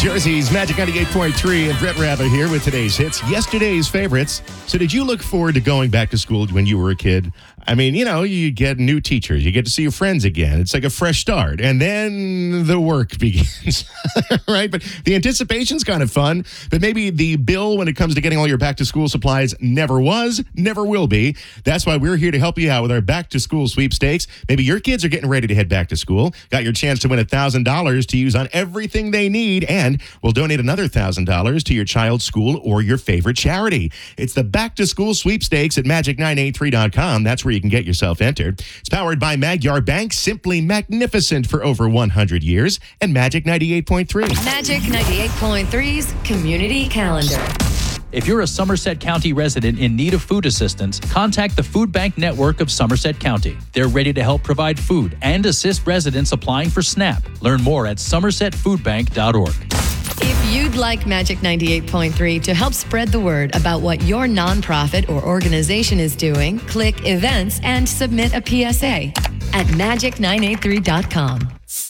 Jersey's Magic 98.3 and Brett Rather here with today's hits, yesterday's favorites. So did you look forward to going back to school when you were a kid? I mean, you get new teachers. You get to see your friends again. It's like a fresh start. And then the work begins, right? But the anticipation's kind of fun. But maybe the bill when it comes to getting all your back-to-school supplies never was, never will be. That's why we're here to help you out with our back-to-school sweepstakes. Maybe your kids are getting ready to head back to school. Got your chance to win $1,000 to use on everything they need. And we'll donate another $1,000 to your child's school or your favorite charity. It's the back-to-school sweepstakes at magic983.com. That's where you can get yourself entered. It's powered by Magyar Bank, simply magnificent for over 100 years, and Magic 98.3. Magic 98.3's Community Calendar. If you're a Somerset County resident in need of food assistance, contact the Food Bank Network of Somerset County. They're ready to help provide food and assist residents applying for SNAP. Learn more at somersetfoodbank.org. If you'd like Magic 98.3 to help spread the word about what your nonprofit or organization is doing, click Events and submit a PSA at magic983.com.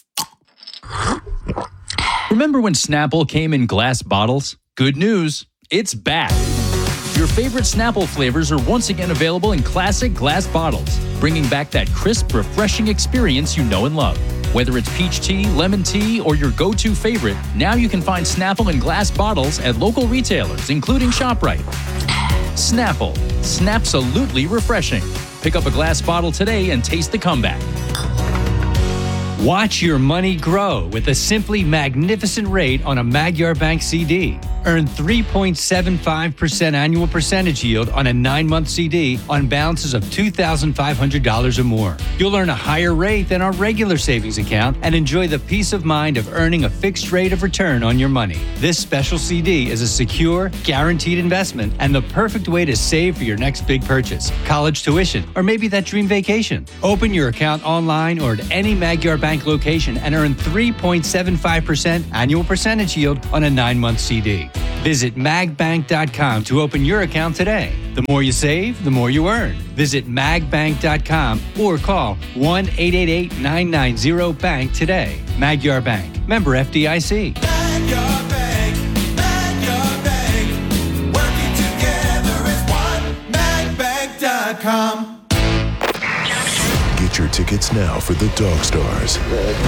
Remember when Snapple came in glass bottles? Good news, it's back. Your favorite Snapple flavors are once again available in classic glass bottles, bringing back that crisp, refreshing experience you know and love. Whether it's peach tea, lemon tea, or your go-to favorite, now you can find Snapple in glass bottles at local retailers, including ShopRite. Snapple. Snapsolutely refreshing. Pick up a glass bottle today and taste the comeback. Watch your money grow with a simply magnificent rate on a Magyar Bank CD. Earn 3.75% annual percentage yield on a 9-month CD on balances of $2,500 or more. You'll earn a higher rate than our regular savings account and enjoy the peace of mind of earning a fixed rate of return on your money. This special CD is a secure, guaranteed investment and the perfect way to save for your next big purchase, college tuition, or maybe that dream vacation. Open your account online or at any Magyar Bank location and earn 3.75% annual percentage yield on a 9-month CD. Visit magbank.com to open your account today. The more you save, the more you earn. Visit magbank.com or call 1-888-990-BANK today. Magyar Bank. Member FDIC. Magyar Bank, Magyar Bank. Working together as one. Magbank.com. Get your tickets now for the Dog Stars.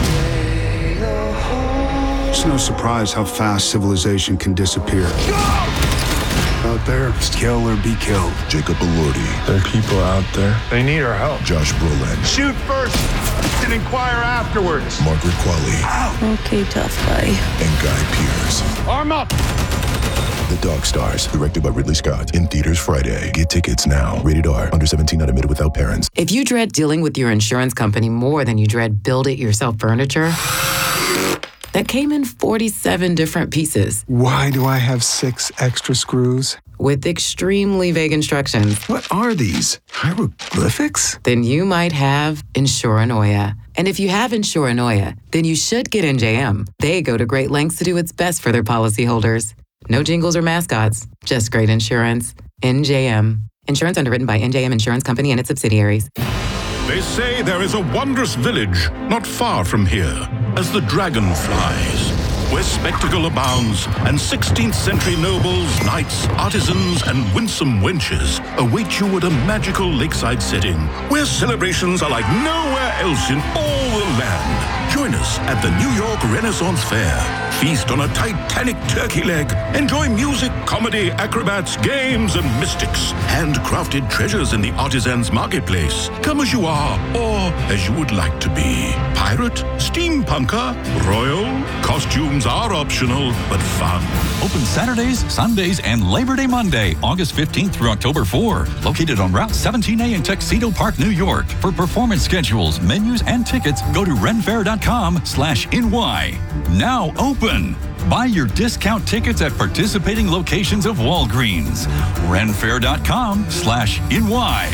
It's no surprise how fast civilization can disappear. Out there, it's kill or be killed. Jacob Elordi. There are people out there. They need our help. Josh Brolin. Shoot first and inquire afterwards. Margaret Qualley. Okay, tough guy. And Guy Pearce. Arm up! The Dog Stars, directed by Ridley Scott. In theaters Friday. Get tickets now. Rated R. Under 17, not admitted without parents. If you dread dealing with your insurance company more than you dread build-it-yourself furniture, that came in 47 different pieces. Why do I have 6 extra screws? With extremely vague instructions. What are these? Hieroglyphics? Then you might have Insuranoia. And if you have Insuranoia, then you should get NJM. They go to great lengths to do what's best for their policyholders. No jingles or mascots, just great insurance. NJM. Insurance underwritten by NJM Insurance Company and its subsidiaries. They say there is a wondrous village not far from here, as the dragon flies, where spectacle abounds, and 16th century nobles, knights, artisans, and winsome wenches await you at a magical lakeside setting, where celebrations are like nowhere else in all the land. Join us at the New York Renaissance Fair. Feast on a Titanic turkey leg. Enjoy music, comedy, acrobats, games, and mystics. Handcrafted treasures in the artisans' marketplace. Come as you are, or as you would like to be. Pirate, steampunker, royal. Costumes are optional, but fun. Open Saturdays, Sundays, and Labor Day Monday, August 15th through October 4. Located on Route 17A in Tuxedo Park, New York. For performance schedules, menus, and tickets, go to renfair.com/NY. Now open. Buy your discount tickets at participating locations of Walgreens. renfair.com/NY.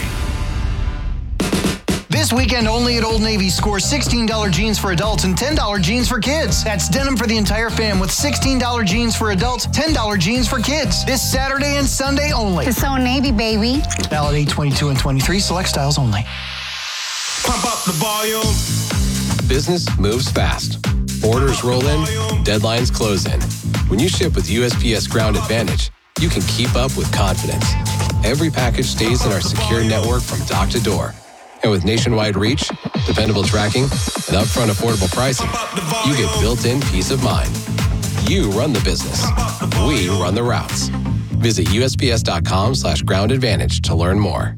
This weekend only at Old Navy, score $16 jeans for adults and $10 jeans for kids. That's denim for the entire fam with $16 jeans for adults, $10 jeans for kids. This Saturday and Sunday only. It's Old Navy, baby. Valid 8/22 and 23, select styles only. Pump up the volume. Business moves fast. Orders roll in, deadlines close in. When you ship with USPS Ground Advantage, you can keep up with confidence. Every package stays in our secure network from dock to door. And with nationwide reach, dependable tracking, and upfront affordable pricing, you get built-in peace of mind. You run the business. We run the routes. Visit USPS.com/Ground Advantage to learn more.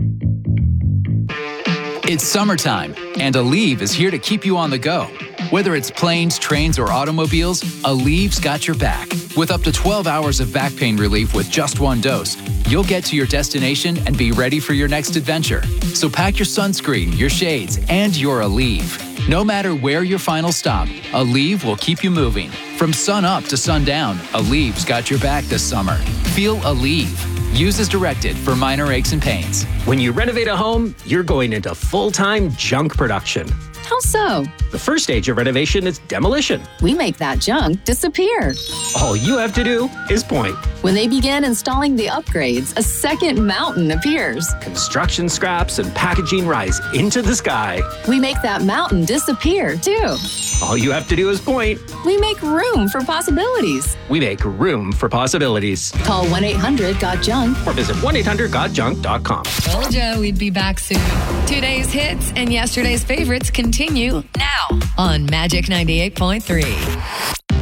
It's summertime, and Aleve is here to keep you on the go. Whether it's planes, trains, or automobiles, Aleve's got your back. With up to 12 hours of back pain relief with just one dose, you'll get to your destination and be ready for your next adventure. So pack your sunscreen, your shades, and your Aleve. No matter where your final stop, Aleve will keep you moving. From sun up to sundown, Aleve's got your back this summer. Feel Aleve. Use as directed for minor aches and pains. When you renovate a home, you're going into full-time junk production. How so? The first stage of renovation is demolition. We make that junk disappear. All you have to do is point. When they begin installing the upgrades, a second mountain appears. Construction scraps and packaging rise into the sky. We make that mountain disappear, too. All you have to do is point. We make room for possibilities. We make room for possibilities. Call 1-800-GOT-JUNK or visit 1-800-GOT-JUNK.com. Told you we'd be back soon. Today's hits and yesterday's favorites continue now on Magic 98.3.